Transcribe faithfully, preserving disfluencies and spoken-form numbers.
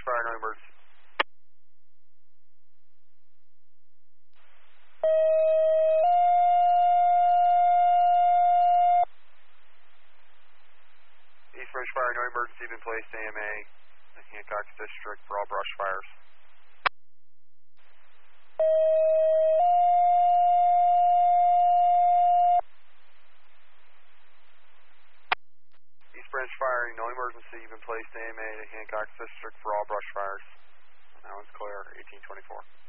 Fire, no emergency. East Branch Fire, no emergency, been placed A M A, the Hancock District for all brush fires. East Branch Fire, no emergency, you've been placed A M A, the Hancock District for all brush fires. That one's clear, eighteen twenty-four.